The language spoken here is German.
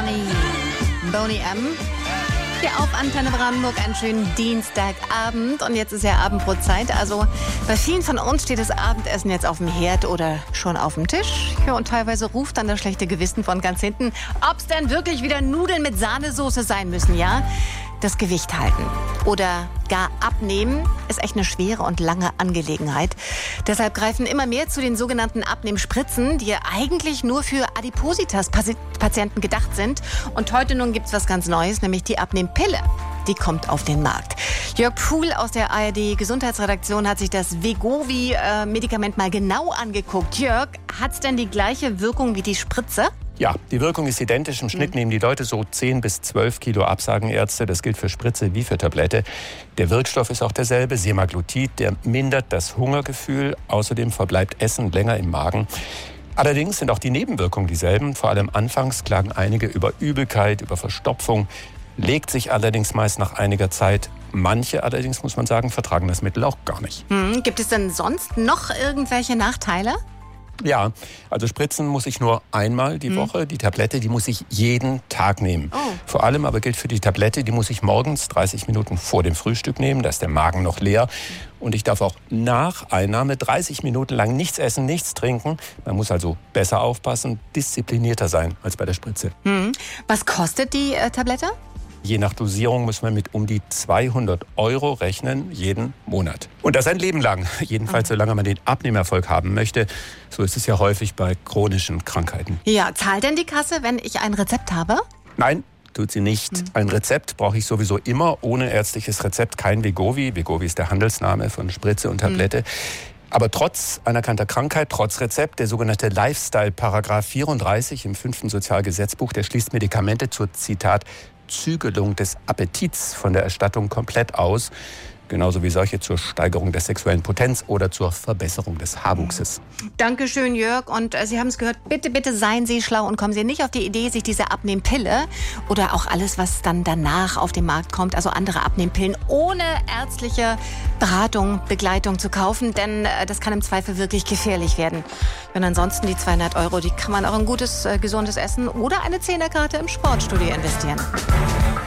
Boney M. Hier auf Antenne Brandenburg einen schönen Dienstagabend. Und jetzt ist ja Abendbrotzeit. Also bei vielen von uns steht das Abendessen jetzt auf dem Herd oder schon auf dem Tisch. Ja, und teilweise ruft dann das schlechte Gewissen von ganz hinten, ob es denn wirklich wieder Nudeln mit Sahnesoße sein müssen, ja? Das Gewicht halten oder gar abnehmen ist echt eine schwere und lange Angelegenheit. Deshalb greifen immer mehr zu den sogenannten Abnehmspritzen, die ja eigentlich nur für Adipositas-Patienten gedacht sind. Und heute nun gibt's was ganz Neues, nämlich die Abnehmpille. Die kommt auf den Markt. Jörg Puhl aus der ARD-Gesundheitsredaktion hat sich das Wegovy-Medikament mal genau angeguckt. Jörg, hat's denn die gleiche Wirkung wie die Spritze? Ja, die Wirkung ist identisch. Im Schnitt nehmen die Leute so 10 bis 12 Kilo ab, sagen Ärzte. Das gilt für Spritze wie für Tablette. Der Wirkstoff ist auch derselbe, Semaglutid. Der mindert das Hungergefühl. Außerdem verbleibt Essen länger im Magen. Allerdings sind auch die Nebenwirkungen dieselben. Vor allem anfangs klagen einige über Übelkeit, über Verstopfung. Legt sich allerdings meist nach einiger Zeit. Manche allerdings, muss man sagen, vertragen das Mittel auch gar nicht. Gibt es denn sonst noch irgendwelche Nachteile? Ja, also spritzen muss ich nur einmal die Woche. Die Tablette, die muss ich jeden Tag nehmen. Vor allem aber gilt für die Tablette, die muss ich morgens 30 Minuten vor dem Frühstück nehmen. Da ist der Magen noch leer. Und ich darf auch nach Einnahme 30 Minuten lang nichts essen, nichts trinken. Man muss also besser aufpassen, disziplinierter sein als bei der Spritze. Was kostet die Tablette? Je nach Dosierung muss man mit um die 200 € rechnen, jeden Monat. Und das ein Leben lang. Jedenfalls, solange man den Abnehmerfolg haben möchte. So ist es ja häufig bei chronischen Krankheiten. Ja, zahlt denn die Kasse, wenn ich ein Rezept habe? Nein, tut sie nicht. Ein Rezept brauche ich sowieso immer. Ohne ärztliches Rezept kein Wegovy. Wegovy ist der Handelsname von Spritze und Tablette. Aber trotz anerkannter Krankheit, trotz Rezept, der sogenannte Lifestyle-Paragraph 34 im 5. Sozialgesetzbuch, der schließt Medikamente zur, Zitat, Zügelung des Appetits von der Erstattung komplett aus. Genauso wie solche zur Steigerung der sexuellen Potenz oder zur Verbesserung des Haarwuchses. Dankeschön, Jörg. Und Sie haben es gehört, bitte, bitte seien Sie schlau und kommen Sie nicht auf die Idee, sich diese Abnehmpille oder auch alles, was dann danach auf den Markt kommt, also andere Abnehmpillen, ohne ärztliche Beratung, Begleitung zu kaufen, denn das kann im Zweifel wirklich gefährlich werden. Und ansonsten die 200 €, die kann man auch in gutes, gesundes Essen oder eine 10er-Karte im Sportstudio investieren.